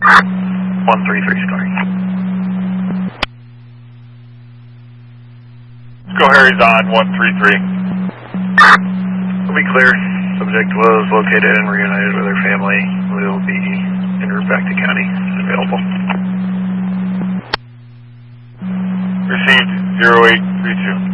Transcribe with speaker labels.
Speaker 1: 133 story. Go Harry's on 133. We'll be clear. Subject was located and reunited with her family. Will be en route back to county. Available. Received 0832.